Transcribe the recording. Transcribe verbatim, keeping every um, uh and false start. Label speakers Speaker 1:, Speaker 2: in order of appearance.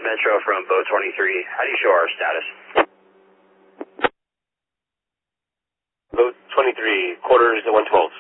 Speaker 1: Metro from boat twenty-three. How do you show our status?
Speaker 2: Boat twenty-three, quarters at one twelve.